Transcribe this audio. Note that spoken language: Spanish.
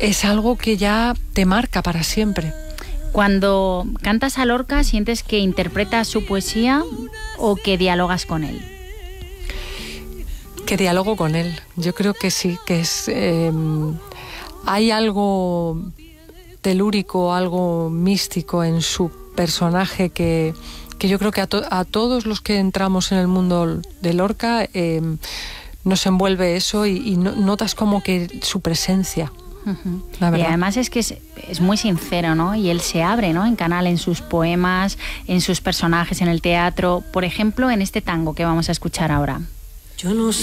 es algo que ya te marca para siempre. Cuando cantas a Lorca, ¿sientes que interpretas su poesía o que dialogas con él? Que dialogo con él. Yo creo que sí, que es... hay algo telúrico, algo místico en su personaje que yo creo que a todos los que entramos en el mundo de Lorca nos envuelve eso y notas como que su presencia. Uh-huh. Y además es que es muy sincero, ¿no? Y él se abre, ¿no? En Canal, en sus poemas, en sus personajes, en el teatro. Por ejemplo, en este tango que vamos a escuchar ahora. Yo no sé